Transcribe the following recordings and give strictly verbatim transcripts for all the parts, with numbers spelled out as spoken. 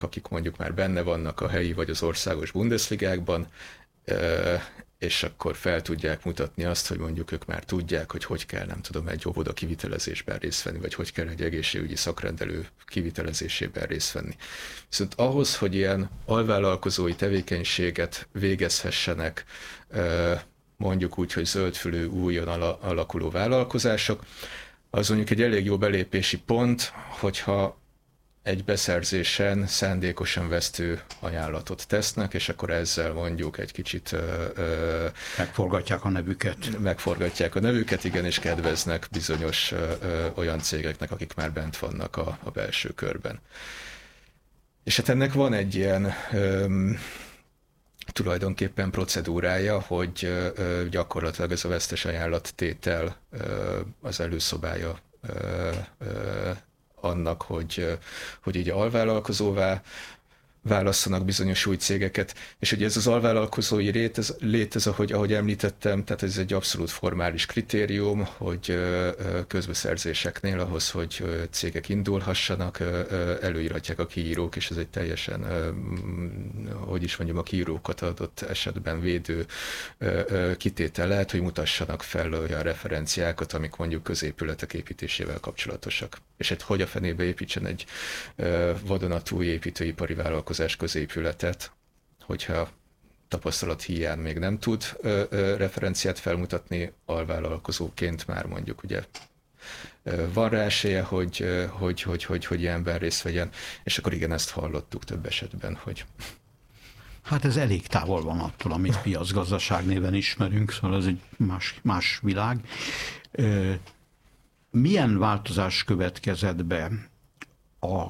akik mondjuk már benne vannak a helyi vagy az országos Bundesligákban, és akkor fel tudják mutatni azt, hogy mondjuk ők már tudják, hogy hogy kell, nem tudom, egy óvoda kivitelezésben részt venni, vagy hogy kell egy egészségügyi szakrendelő kivitelezésében részt venni. Viszont ahhoz, hogy ilyen alvállalkozói tevékenységet végezhessenek, mondjuk úgy, hogy zöldfülű, újon alakuló vállalkozások, az mondjuk egy elég jó belépési pont, hogyha egy beszerzésen szándékosan vesztő ajánlatot tesznek, és akkor ezzel mondjuk egy kicsit... Ö, megforgatják a nevüket. Megforgatják a nevüket, igen, és kedveznek bizonyos ö, ö, olyan cégeknek, akik már bent vannak a, a belső körben. És hát ennek van egy ilyen ö, tulajdonképpen procedúrája, hogy ö, gyakorlatilag ez a vesztes ajánlattétel ö, az előszobája ö, ö, annak, hogy, hogy így alvállalkozóvá válasszanak bizonyos új cégeket, és ugye ez az alvállalkozói lét, ez, lét, ez ahogy, ahogy említettem, tehát ez egy abszolút formális kritérium, hogy közbeszerzéseknél ahhoz, hogy cégek indulhassanak, előírhatják a kiírók, és ez egy teljesen, hogy is mondjam, a kiírókat adott esetben védő kitétel lehet, hogy mutassanak fel olyan referenciákat, amik mondjuk középületek építésével kapcsolatosak. És hát hogy a fenébe építsen egy vadonatúj építőipari vállalkozás középületet, hogyha tapasztalat hiány még nem tud ö, ö, referenciát felmutatni, alvállalkozóként már mondjuk ugye ö, van rá esélye, hogy, ö, hogy, hogy, hogy, hogy ilyenben részt vegyen, és akkor igen, ezt hallottuk több esetben, hogy... Hát ez elég távol van attól, amit piacgazdaság néven ismerünk, szóval ez egy más, más világ. Ö, milyen változás következett be a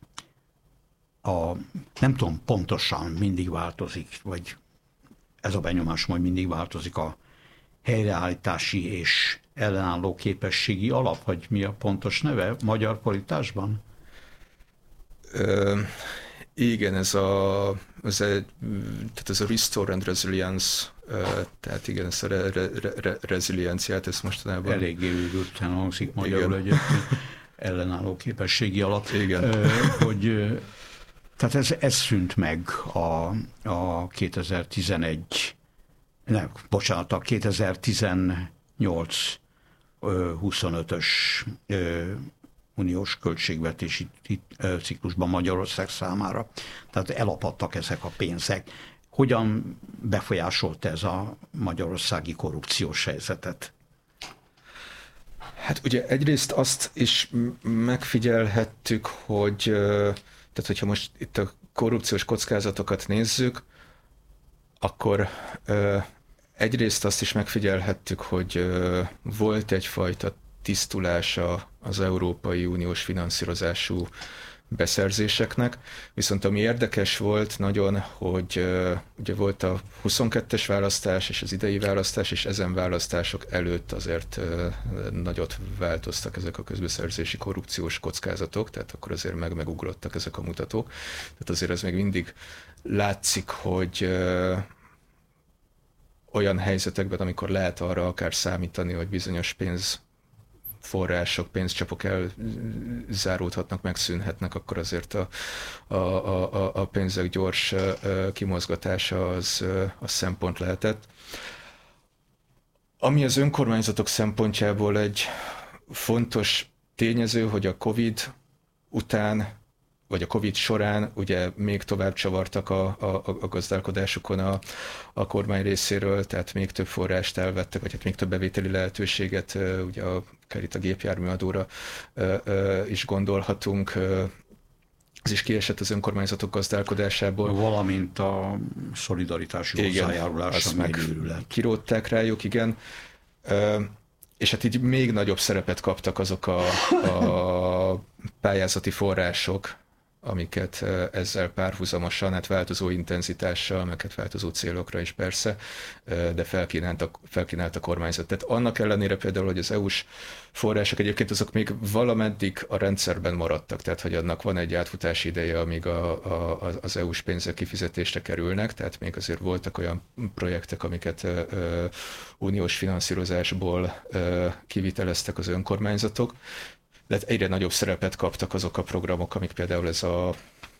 A, nem tudom, pontosan mindig változik, vagy ez a benyomás majd mindig változik a helyreállítási és ellenálló képességi alap, vagy mi a pontos neve magyar fordításban? Ö, igen, ez a, ez a, tehát ez a Restore and Resilience, tehát igen, ezt a re, re, re, rezilienciát, ezt mostanában... Eléggé őrülten hangzik magyarul egyébként, ellenálló képességi alap. Igen. Hogy... Tehát ez, ez szűnt meg a, a kétezer-tizenegy, nem, bocsánat, a kétezer-tizennyolc huszonötös uniós költségvetési ciklusban Magyarország számára. Tehát elapadtak ezek a pénzek. Hogyan befolyásolt ez a magyarországi korrupciós helyzetet? Hát ugye egyrészt azt is megfigyelhettük, hogy tehát, hogyha most itt a korrupciós kockázatokat nézzük, akkor ö, egyrészt azt is megfigyelhettük, hogy ö, volt egyfajta tisztulása az Európai Uniós finanszírozású beszerzéseknek, viszont ami érdekes volt nagyon, hogy uh, ugye volt a huszonkettes választás és az idei választás, és ezen választások előtt azért uh, nagyot változtak ezek a közbeszerzési korrupciós kockázatok, tehát akkor azért meg megugrottak ezek a mutatók. Tehát azért az még mindig látszik, hogy uh, olyan helyzetekben, amikor lehet arra akár számítani, hogy bizonyos pénz források, pénzcsapok elzáródhatnak, megszűnhetnek, akkor azért a, a, a, a pénzek gyors kimozgatása az, az szempont lehetett. Ami az önkormányzatok szempontjából egy fontos tényező, hogy a Covid után, vagy a Covid során ugye még tovább csavartak a, a, a gazdálkodásukon a, a kormány részéről, tehát még több forrást elvettek, vagy hát még több bevételi lehetőséget, ugye a, itt a gépjárműadóra is gondolhatunk, ez is kiesett az önkormányzatok gazdálkodásából. Valamint a szolidaritási hozzájárulás, meg kirótták rájuk, igen. És hát így még nagyobb szerepet kaptak azok a, a pályázati források, amiket ezzel párhuzamosan, hát változó intenzitással, meg hát változó célokra is persze, de felkínált a, felkínált a kormányzat. Tehát annak ellenére például, hogy az é u-s források egyébként azok még valameddig a rendszerben maradtak, tehát hogy annak van egy átfutási ideje, amíg a, a, az é u-s pénzek kifizetésre kerülnek, tehát még azért voltak olyan projektek, amiket ö, ö, uniós finanszírozásból ö, kiviteleztek az önkormányzatok, de egyre nagyobb szerepet kaptak azok a programok, amik például ez a